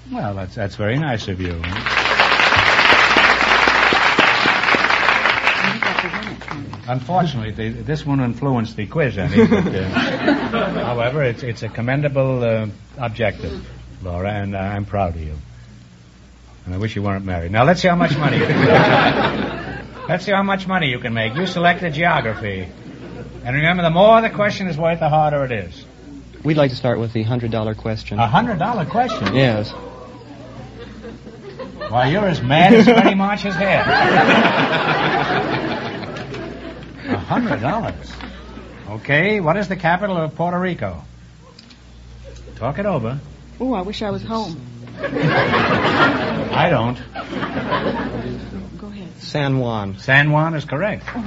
Well, that's very nice of you. Unfortunately, this won't influence the quiz any. However, it's a commendable objective, Laura, and I'm proud of you. And I wish you weren't married. Now, let's see how much money you can make. Let's see how much money you can make. You selected geography. And remember, the more the question is worth, the harder it is. We'd like to start with the $100 question. A $100 question? Yes. Why, you're as mad as Freddie March's hair. $100. Okay, what is the capital of Puerto Rico? Talk it over. Oh, I wish I was home. I don't. Go ahead. San Juan. San Juan is correct. Well,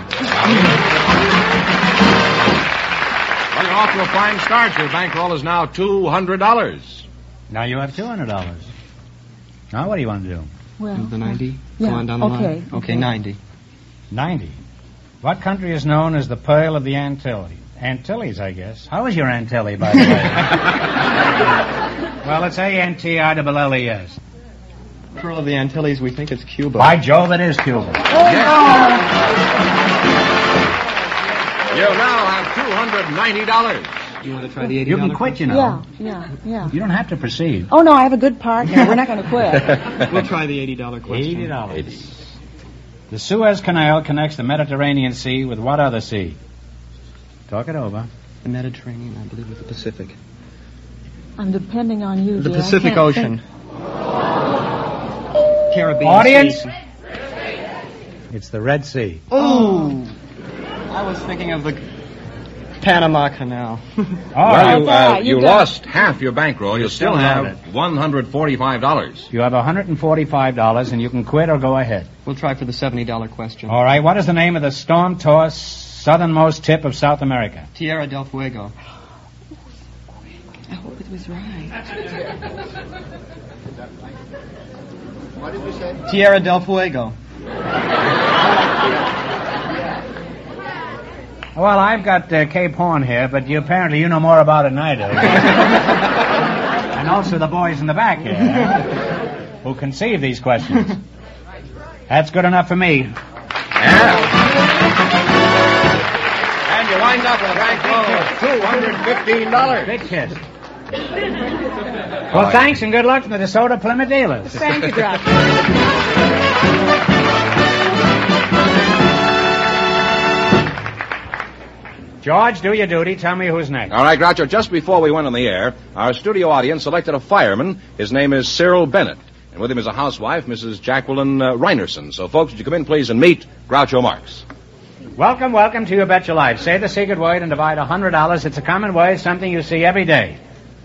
you're off to a fine start. Your bankroll is now $200. Now you have $200. Now what do you want to do? Well, The 90? yeah, Go on down the okay, line. okay. 90. 90. What country is known as the Pearl of the Antilles? Antilles, I guess. How is your Antilles, by the way? Well, it's A-N-T-I-L-L-E-S. Pearl of the Antilles, we think it's Cuba. By Jove, it is Cuba. You now have $290. You want to try the $80? You can quit, you know. Yeah. You don't have to proceed. Oh, no, I have a good partner. We're not going to quit. We'll try the $80 question. $80. The Suez Canal connects the Mediterranean Sea with what other sea? Talk it over. The Mediterranean, I believe, with the Pacific. I'm depending on you, The dear. I Pacific can't Ocean. Caribbean Audience? Sea. It's the Red Sea. Oh! I was thinking of the Panama Canal. Well, you you got lost half your bankroll. You still have $145. You have $145, and you can quit or go ahead. We'll try for the $70 question. All right, what is the name of the storm-tossed southernmost tip of South America? Tierra del Fuego. I hope it was right. What did you say? Tierra del Fuego. Well, I've got Cape Horn here, but apparently you know more about it than I do. And also the boys in the back here, who conceive these questions. That's good enough for me. Yeah. And you wind up with a bankroll of $215. Big kiss. Well, thanks and good luck from the DeSoto Plymouth dealers. Thank you, Groucho. George, do your duty. Tell me who's next. All right, Groucho, just before we went on the air, our studio audience selected a fireman. His name is Cyril Bennett. And with him is a housewife, Mrs. Jacqueline Reinerson. So, folks, would you come in, please, and meet Groucho Marx. Welcome to You Bet Your Life. Say the secret word and divide $100. It's a common word, something you see every day.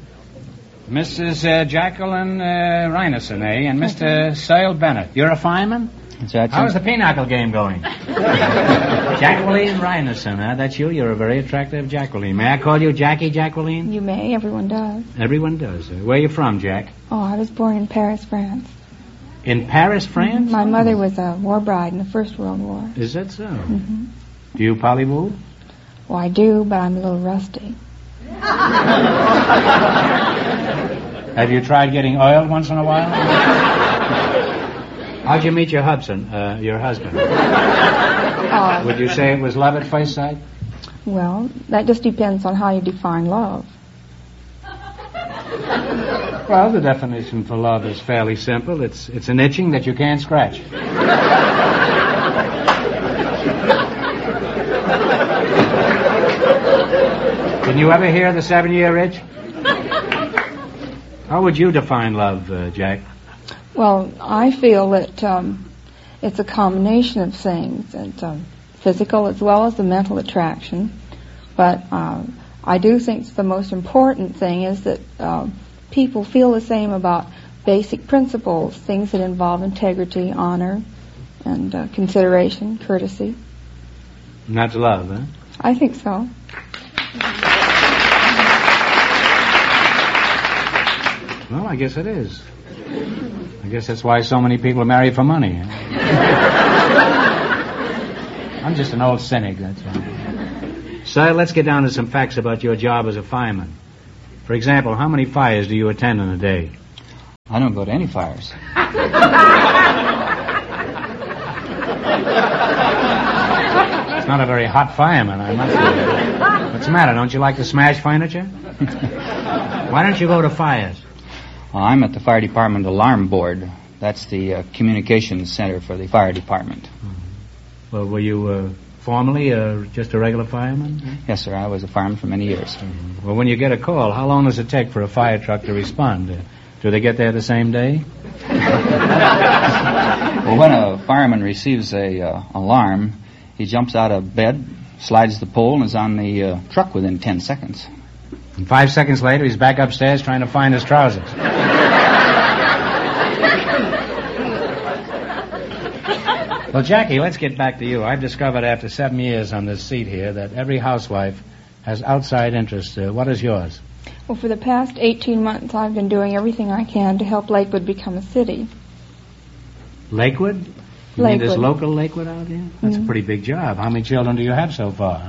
Mrs. Jacqueline Reinerson, eh? And Mr. Cyril Bennett. You're a fireman? How's the pinochle game going? Jacqueline Reinerson, huh? That's you? You're a very attractive Jacqueline. May I call you Jackie Jacqueline? You may. Everyone does. Everyone does. Where are you from, Jack? Oh, I was born in Paris, France. In Paris, France? My mother was a war bride in the First World War. Is that so? Mm-hmm. Do you pollywoo? Well, I do, but I'm a little rusty. Have you tried getting oiled once in a while? How'd you meet your husband? Would you say it was love at first sight? Well, that just depends on how you define love. Well, the definition for love is fairly simple. It's an itching that you can't scratch. Did you ever hear the 7-year itch? How would you define love, Jack? Well, I feel that it's a combination of things, and physical as well as the mental attraction. But I do think the most important thing is that people feel the same about basic principles, things that involve integrity, honor, and consideration, courtesy. And that's love, huh? I think so. Well, I guess it is. I guess that's why so many people are married for money. Huh? I'm just an old cynic, that's all. So let's get down to some facts about your job as a fireman. For example, how many fires do you attend in a day? I don't go to any fires. It's not a very hot fireman, I must say. What's the matter? Don't you like to smash furniture? Why don't you go to fires? Well, I'm at the fire department alarm board. That's the communications center for the fire department. Well, were you formerly just a regular fireman? Yes, sir. I was a fireman for many years. Well, when you get a call, how long does it take for a fire truck to respond? Do they get there the same day? Well, when a fireman receives a alarm, he jumps out of bed, slides the pole, and is on the truck within 10 seconds. And 5 seconds later, he's back upstairs trying to find his trousers. Well, Jackie, let's get back to you. I've discovered after 7 years on this seat here that every housewife has outside interests. What is yours? Well, for the past 18 months, I've been doing everything I can to help Lakewood become a city. Lakewood? You mean this local Lakewood out here? That's a pretty big job. How many children do you have so far?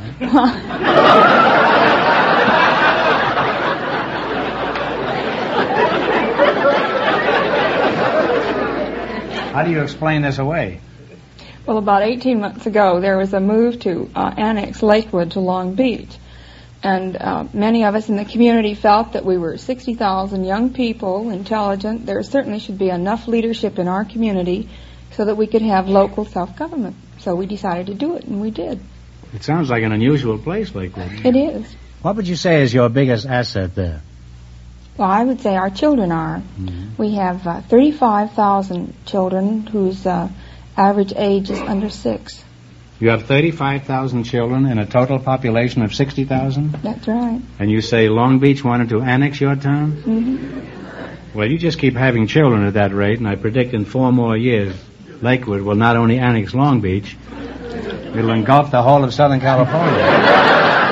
How do you explain this away? Well, about 18 months ago, there was a move to annex Lakewood to Long Beach. And many of us in the community felt that we were 60,000 young people, intelligent. There certainly should be enough leadership in our community so that we could have local self-government. So we decided to do it, and we did. It sounds like an unusual place, Lakewood. It is. What would you say is your biggest asset there? Well, I would say our children are. Mm-hmm. We have 35,000 children whose average age is under 6. You have 35,000 children in a total population of 60,000? That's right. And you say Long Beach wanted to annex your town? Mm-hmm. Well, you just keep having children at that rate, and I predict in 4 more years, Lakewood will not only annex Long Beach, it'll engulf the whole of Southern California.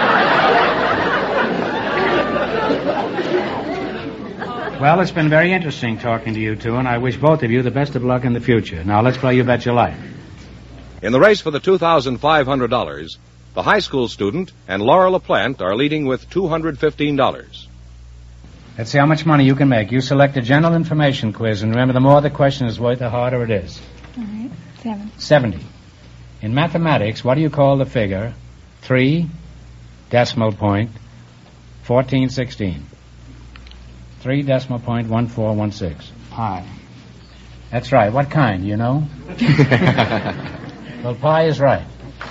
Well, it's been very interesting talking to you two, and I wish both of you the best of luck in the future. Now, let's play You Bet Your Life. In the race for the $2,500, the high school student and Laura LaPlante are leading with $215. Let's see how much money you can make. You select a general information quiz, and remember, the more the question is worth, the harder it is. All right. 70. In mathematics, what do you call the figure 3 decimal point 1416? 3 decimal point 1416. Pi. That's right. What kind, you know? Well, pi is right.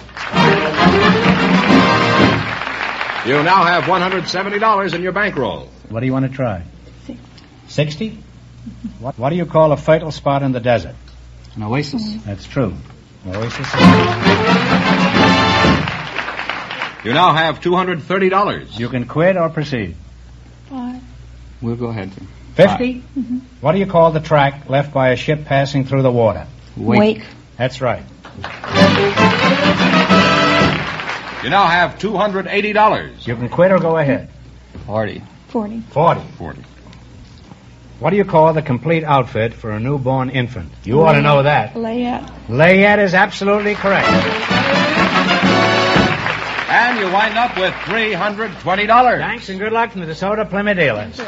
You now have $170 in your bankroll. What do you want to try? 60? What do you call a fertile spot in the desert? An oasis. That's true. Oasis. You now have $230. You can quit or proceed. 5. We'll go ahead. 50? Mm-hmm. What do you call the track left by a ship passing through the water? Wake. That's right. You now have $280. You can quit or go ahead. 40. 40. 40. What do you call the complete outfit for a newborn infant? You ought to know that. Layette. Layette is absolutely correct. And you wind up with $320. Thanks and good luck from the DeSoto Plymouth dealers.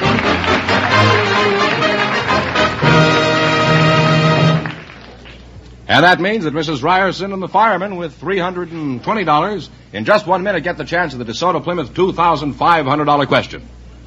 And that means that Mrs. Ryerson and the fireman with $320 in just 1 minute get the chance of the DeSoto Plymouth $2,500 question.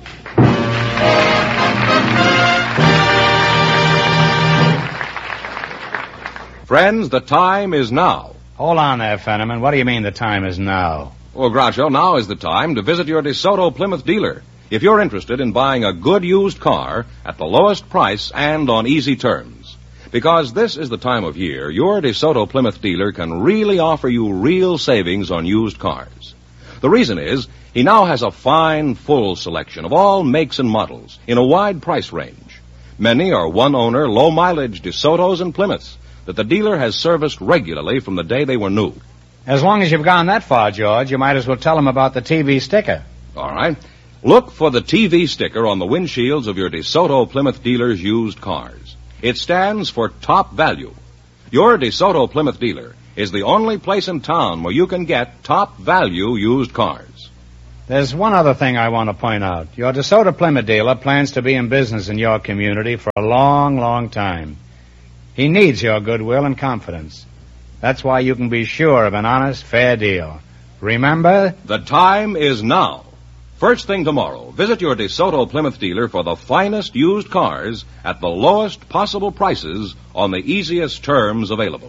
Friends, the time is now. Hold on there, Fenneman. What do you mean the time is now? Well, Groucho, now is the time to visit your DeSoto Plymouth dealer if you're interested in buying a good used car at the lowest price and on easy terms. Because this is the time of year your DeSoto Plymouth dealer can really offer you real savings on used cars. The reason is he now has a fine, full selection of all makes and models in a wide price range. Many are one-owner, low-mileage DeSotos and Plymouths that the dealer has serviced regularly from the day they were new. As long as you've gone that far, George, you might as well tell them about the TV sticker. All right. Look for the TV sticker on the windshields of your DeSoto Plymouth dealer's used cars. It stands for top value. Your DeSoto Plymouth dealer is the only place in town where you can get top value used cars. There's one other thing I want to point out. Your DeSoto Plymouth dealer plans to be in business in your community for a long, long time. He needs your goodwill and confidence. That's why you can be sure of an honest, fair deal. Remember? The time is now. First thing tomorrow, visit your DeSoto Plymouth dealer for the finest used cars at the lowest possible prices on the easiest terms available.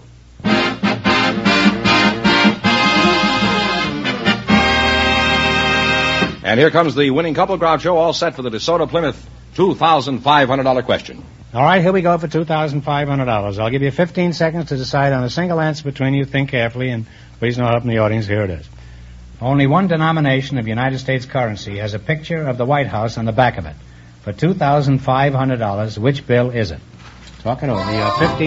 And here comes the winning couple, Groucho, all set for the DeSoto Plymouth $2,500 question. All right, here we go for $2,500. I'll give you 15 seconds to decide on a single answer between you. Think carefully, and please no help in the audience. Here it is. Only one denomination of United States currency has a picture of the White House on the back of it. For $2,500, which bill is it? Talk it over. You have 15